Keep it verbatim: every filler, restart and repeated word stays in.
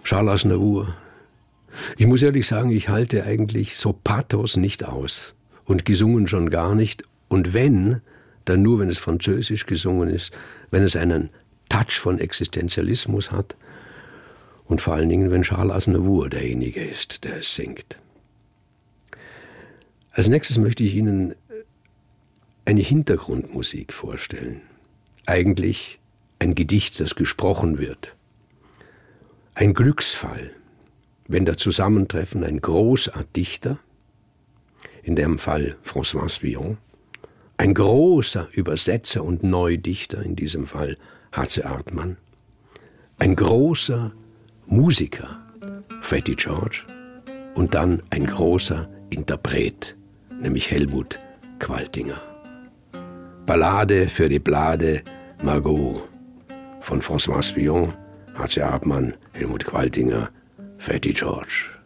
Charles Aznavour. Ich muss ehrlich sagen, ich halte eigentlich so Pathos nicht aus. Und gesungen schon gar nicht. Und wenn, dann nur, wenn es französisch gesungen ist, wenn es einen Touch von Existenzialismus hat. Und vor allen Dingen, wenn Charles Aznavour derjenige ist, der es singt. Als nächstes möchte ich Ihnen eine Hintergrundmusik vorstellen. Eigentlich ein Gedicht, das gesprochen wird. Ein Glücksfall, wenn da zusammentreffen ein großer Dichter, in dem Fall François Villon, ein großer Übersetzer und Neudichter, in diesem Fall H C Artmann, ein großer Musiker, Freddie George, und dann ein großer Interpret, nämlich Helmut Qualtinger. Ballade für die Blade Margot von François Villon, H C Artmann, Helmut Qualtinger, Freddie George.